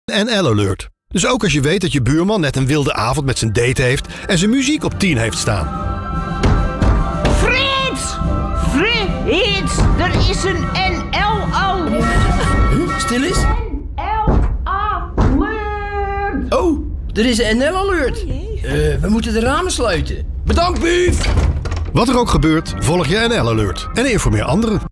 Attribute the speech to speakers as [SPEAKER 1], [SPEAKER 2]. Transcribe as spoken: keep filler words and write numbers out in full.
[SPEAKER 1] N L-alert. Dus ook als je weet dat je buurman net een wilde avond met zijn date heeft en zijn muziek op tien heeft staan.
[SPEAKER 2] Frits! Frits! Er is een N L-alert!
[SPEAKER 3] Huh? Stil eens.
[SPEAKER 2] N L-alert!
[SPEAKER 3] Oh, er is een N L-alert. Uh, we moeten de ramen sluiten. Bedankt, Buuf!
[SPEAKER 1] Wat er ook gebeurt, volg je N L-alert en informeer anderen.